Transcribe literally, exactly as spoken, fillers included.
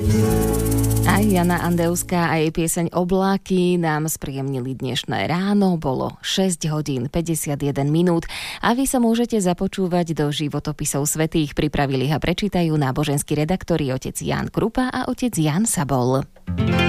Aj Jana Andeuská a jej pieseň Obláky nám spríjemnili dnešné ráno. Bolo šesť hodín päťdesiatjeden minút a vy sa môžete započúvať do životopisov svätých. Pripravili a prečítajú náboženskí redaktori otec Ján Krupa a otec Ján Sabol.